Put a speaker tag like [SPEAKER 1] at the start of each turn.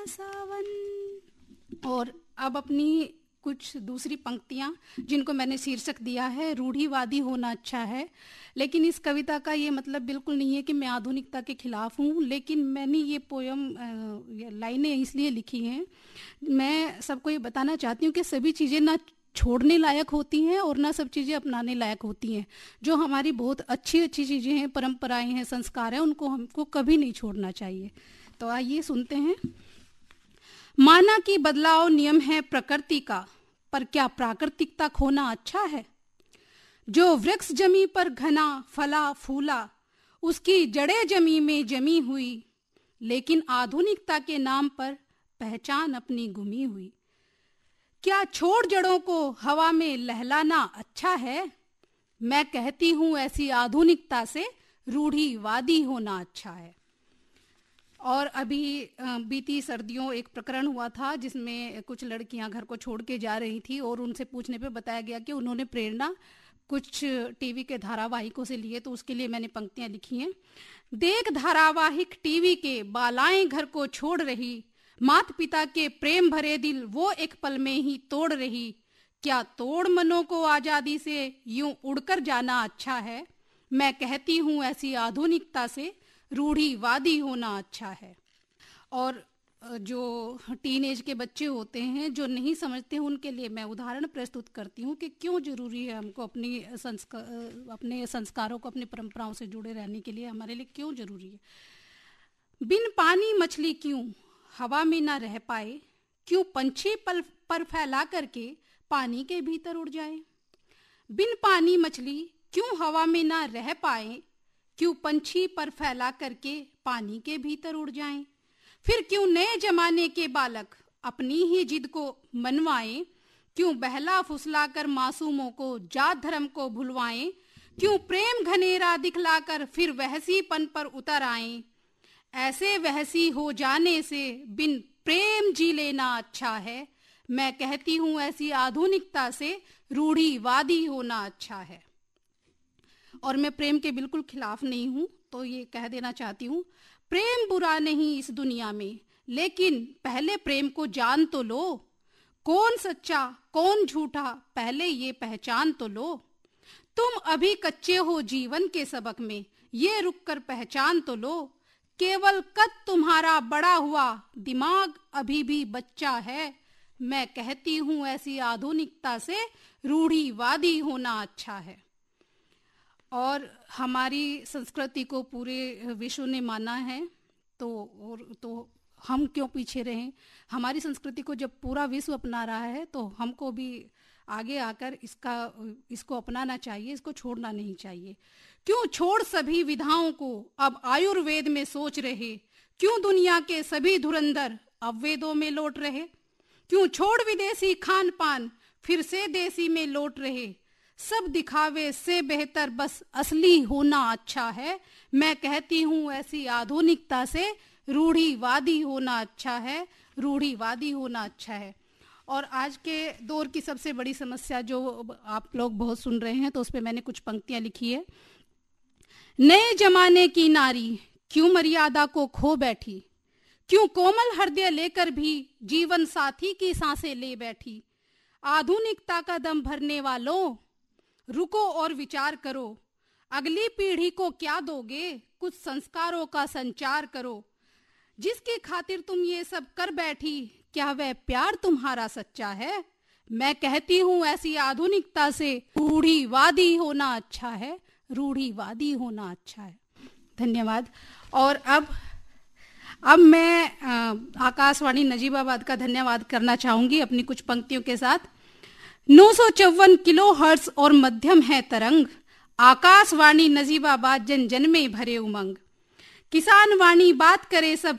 [SPEAKER 1] सावन। और अब अपनी कुछ दूसरी पंक्तियां जिनको मैंने शीर्षक दिया है रूढ़िवादी होना अच्छा है। लेकिन इस कविता का ये मतलब बिल्कुल नहीं है कि मैं आधुनिकता के खिलाफ हूँ, लेकिन मैंने ये पोयम लाइनें इसलिए लिखी हैं, मैं सबको ये बताना चाहती हूँ कि सभी चीज़ें ना छोड़ने लायक होती हैं और ना सब चीज़ें अपनाने लायक होती हैं। जो हमारी बहुत अच्छी अच्छी चीज़ें हैं, परंपराएं हैं, संस्कार हैं, उनको हमको कभी नहीं छोड़ना चाहिए। तो आइए सुनते हैं। माना कि बदलाव नियम है प्रकृति का, पर क्या प्राकृतिकता खोना अच्छा है? जो वृक्ष जमी पर घना फला फूला, उसकी जड़ें जमी में जमी हुई, लेकिन आधुनिकता के नाम पर पहचान अपनी गुमी हुई। क्या छोड़ जड़ों को हवा में लहलाना अच्छा है? मैं कहती हूँ ऐसी आधुनिकता से रूढ़िवादी होना अच्छा है। और अभी बीती सर्दियों एक प्रकरण हुआ था जिसमें कुछ लड़कियां घर को छोड़ के जा रही थी और उनसे पूछने पे बताया गया कि उन्होंने प्रेरणा कुछ टीवी के धारावाहिकों से लिए। तो उसके लिए मैंने पंक्तियां लिखी हैं। देख धारावाहिक टीवी के बालाएं घर को छोड़ रही, माता पिता के प्रेम भरे दिल वो एक पल में ही तोड़ रही। क्या तोड़ मनों को आजादी से यूं उड़कर जाना अच्छा है? मैं कहती हूँ ऐसी आधुनिकता से रूढ़िवादी होना अच्छा है। और जो टीनेज के बच्चे होते हैं जो नहीं समझते हैं, उनके लिए मैं उदाहरण प्रस्तुत करती हूँ कि क्यों जरूरी है हमको अपने संस्कारों को, अपनी परंपराओं से जुड़े रहने के लिए हमारे लिए क्यों जरूरी है। बिन पानी मछली क्यों हवा में ना रह पाए, क्यों पंछी पर फैला करके पानी के भीतर उड़ जाए। बिन पानी मछली क्यों हवा में ना रह पाए, क्यों पंछी पर फैला करके पानी के भीतर उड़ जाएं। फिर क्यों नए जमाने के बालक अपनी ही जिद को मनवाएं, क्यों बहला फुसला कर मासूमों को जात धर्म को भुलवाएं, क्यों प्रेम घनेरा दिखलाकर फिर वहसीपन पर उतर आएं। ऐसे वहसी हो जाने से बिन प्रेम जी लेना अच्छा है। मैं कहती हूँ ऐसी आधुनिकता से रूढ़िवादी होना अच्छा है। और मैं प्रेम के बिल्कुल खिलाफ नहीं हूं, तो ये कह देना चाहती हूँ, प्रेम बुरा नहीं इस दुनिया में, लेकिन पहले प्रेम को जान तो लो। कौन सच्चा कौन झूठा पहले ये पहचान तो लो। तुम अभी कच्चे हो जीवन के सबक में, ये रुक कर पहचान तो लो। केवल कद तुम्हारा बड़ा हुआ, दिमाग अभी भी बच्चा है। मैं कहती हूँ ऐसी आधुनिकता से रूढ़िवादी होना अच्छा है। और हमारी संस्कृति को पूरे विश्व ने माना है, तो हम क्यों पीछे रहें। हमारी संस्कृति को जब पूरा विश्व अपना रहा है तो हमको भी आगे आकर इसको अपनाना चाहिए, इसको छोड़ना नहीं चाहिए। क्यों छोड़ सभी विधाओं को अब आयुर्वेद में सोच रहे, क्यों दुनिया के सभी धुरंधर अब वेदों में लौट रहे। क्यों छोड़ विदेशी खान पान फिर से देसी में लौट रहे। सब दिखावे से बेहतर बस असली होना अच्छा है। मैं कहती हूँ ऐसी आधुनिकता से रूढ़िवादी होना अच्छा है, रूढ़िवादी होना अच्छा है। और आज के दौर की सबसे बड़ी समस्या जो आप लोग बहुत सुन रहे हैं, तो उस पर मैंने कुछ पंक्तियां लिखी है। नए जमाने की नारी क्यों मर्यादा को खो बैठी, क्यों कोमल हृदय लेकर भी जीवन साथी की सांसें ले बैठी। आधुनिकता का दम भरने वालों रुको और विचार करो, अगली पीढ़ी को क्या दोगे, कुछ संस्कारों का संचार करो। जिसकी खातिर तुम ये सब कर बैठी, क्या वह प्यार तुम्हारा सच्चा है। मैं कहती हूँ ऐसी आधुनिकता से रूढ़िवादी होना अच्छा है, रूढ़िवादी होना अच्छा है। धन्यवाद। और अब मैं आकाशवाणी नजीबाबाद का धन्यवाद करना चाहूंगी अपनी कुछ पंक्तियों के साथ। 954 किलो हर्ट्ज और मध्यम है तरंग, आकाशवाणी नजीबाबाद जन जन में भरे उमंग। किसान वाणी बात करे सब